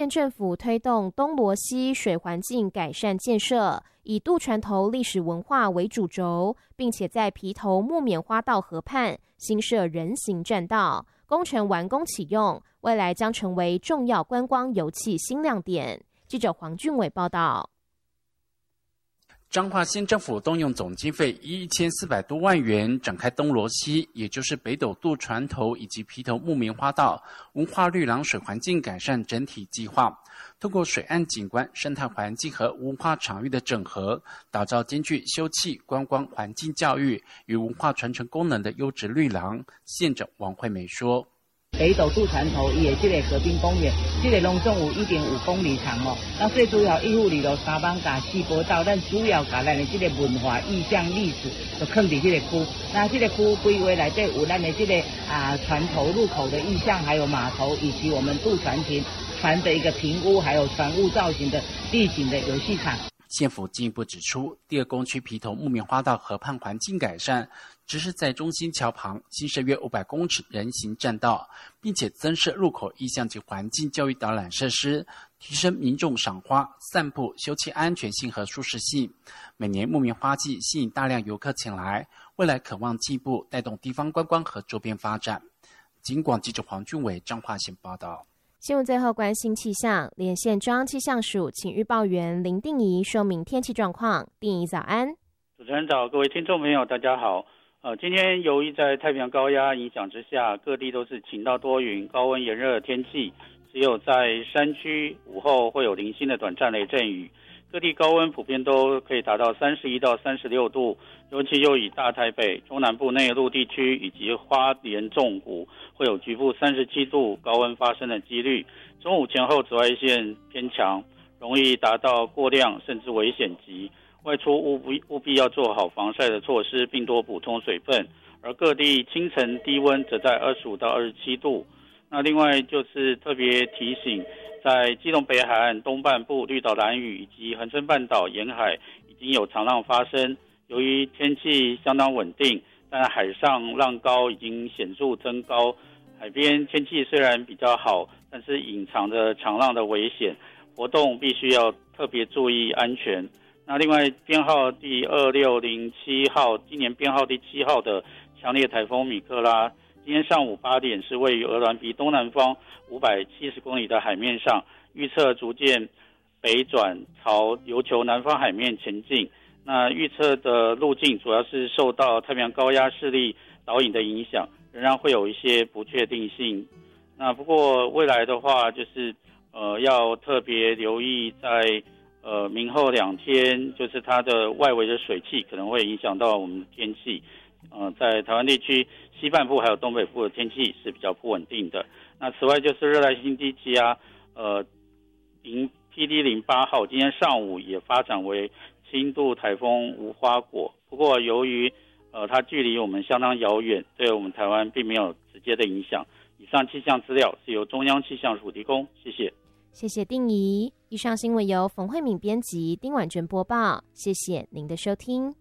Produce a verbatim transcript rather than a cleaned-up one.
政府推动东螺溪水环境改善建设，以渡船头历史文化为主轴，并且在皮头木棉花道河畔新设人行栈道，工程完工启用，未来将成为重要观光游憩新亮点。记者黄俊伟报道。 彰化县政府动用总经费一千四百多万元，展开东螺溪，也就是北斗渡船头以及皮头木棉花道文化绿廊水环境改善整体计划，通过水岸景观、生态环境和文化场域的整合，打造兼具休憩、观光、环境教育与文化传承功能的优质绿廊。县长王惠美说， 北斗渡船头伊的这个河滨公园，这个拢总有一点五公里长哦。那最主要一户里头三邦甲四波道，咱主要甲咱的这个文化、意象、历史，就放伫这个区。那这个区规划内底有咱的这个啊船头入口的意象，还有码头，以及我们渡船亭船的一个评估，还有船坞造型的地景的游戏场。 县府进一步指出，第二工区皮头木棉花道河畔环境改善，只是在中心桥旁新设约五百公尺人行栈道，并且增设入口意象及环境教育导览设施，提升民众赏花、散步、休憩安全性和舒适性。每年木棉花季吸引大量游客前来，未来可望进一步带动地方观光和周边发展。警广记者黄俊伟彰化县报道。 新闻最后关心气象，连线中央气象署请预报员林定仪说明天气状况。定仪早安。 主持人早，各位听众朋友大家好。呃，今天由于在太平洋高压影响之下，各地都是晴到多云、高温炎热的天气，只有在山区午后会有零星的短暂雷阵雨。各地高温普遍都可以达到三十一到三十六度，尤其又以大台北、中南部内陆地区以及花莲纵谷会有局部三十七度高温发生的几率。中午前后紫外线偏强，容易达到过量甚至危险级。外出务必务必要做好防晒的措施，并多补充水分。而各地清晨低温则在二十五到二十七度。那另外就是特别提醒，在基隆北海岸东半部、绿岛兰屿以及恒春半岛沿海已经有长浪发生，由于天气相当稳定，但海上浪高已经显著增高，海边天气虽然比较好，但是隐藏着长浪的危险，活动必须要特别注意安全。那另外编号第二六零七号，今年编号第七号的强烈台风米克拉，今天上午八点是位于鹅銮鼻东南方五百七十公里的海面上，预测逐渐北转朝琉球南方海面前进。那预测的路径主要是受到太平洋高压势力导引的影响，仍然会有一些不确定性。那不过未来的话，就是呃要特别留意在呃明后两天，就是它的外围的水汽可能会影响到我们的天气。呃，在台湾地区西半部还有东北部的天气是比较不稳定的。那此外就是热带性低气压，呃，零 P D 零八号今天上午也发展为轻度台风无花果，不过由于呃它距离我们相当遥远，对我们台湾并没有直接的影响。以上气象资料是由中央气象署提供，谢谢。 谢谢定仪。以上新闻由冯慧敏编辑，丁婉珍播报，谢谢您的收听。